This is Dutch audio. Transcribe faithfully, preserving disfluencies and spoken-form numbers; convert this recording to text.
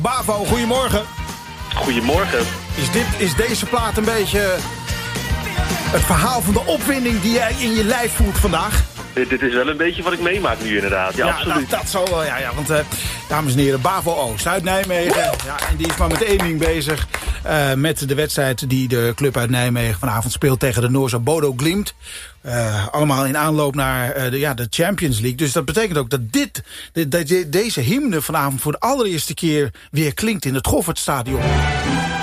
Bavo, goedemorgen. Goedemorgen. Is, dit, is deze plaat een beetje het verhaal van de opwinding die jij in je lijf voelt vandaag? Dit, dit is wel een beetje wat ik meemaak nu inderdaad. Ja, ja absoluut. Dat, dat zal wel, ja, ja. Want, uh, dames en heren, Bavo Oost uit Nijmegen. Ja, en die is maar met één ding bezig. Uh, met de wedstrijd die de club uit Nijmegen vanavond speelt tegen de Noorse Bodo Glimt. Uh, allemaal in aanloop naar uh, de, ja, de Champions League. Dus dat betekent ook dat dit, de, de, deze hymne vanavond voor de allereerste keer weer klinkt in het Goffertstadion.